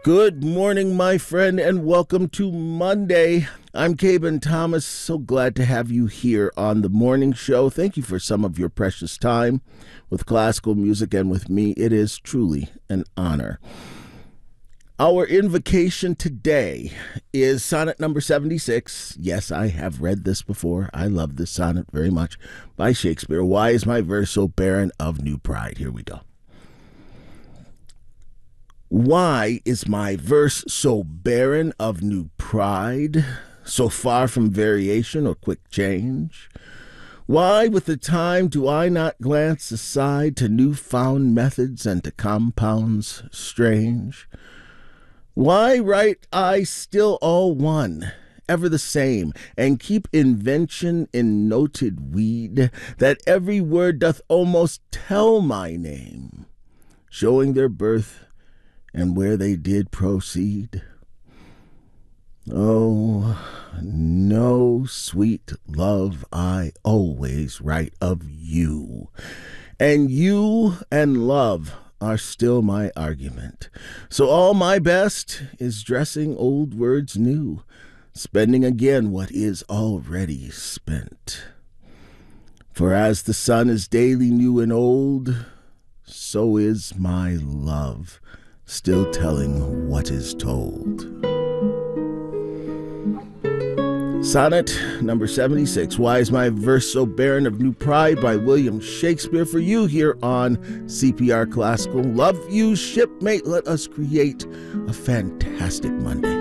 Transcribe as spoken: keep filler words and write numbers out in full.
Good morning, my friend, and welcome to Monday. I'm Caben Thomas. So glad to have you here on the morning show. Thank you for some of your precious time with classical music and with me. It is truly an honor. Our invocation today is sonnet number seventy-six. Yes, I have read this before. I love this sonnet very much, by Shakespeare. Why is my verse so barren of new pride? Here we go. Why is my verse so barren of new pride, so far from variation or quick change? Why, with the time, do I not glance aside to new-found methods and to compounds strange? Why write I still all one, ever the same, and keep invention in noted weed, that every word doth almost tell my name, showing their birth and where they did proceed? Oh, no, sweet love, I always write of you, and you and love are still my argument. So all my best is dressing old words new, spending again what is already spent. For as the sun is daily new and old, so is my love still telling what is told. Sonnet number seventy-six, Why is my verse so barren of new pride, by William Shakespeare, for you here on C P R Classical. Love you, shipmate. Let us create a fantastic Monday.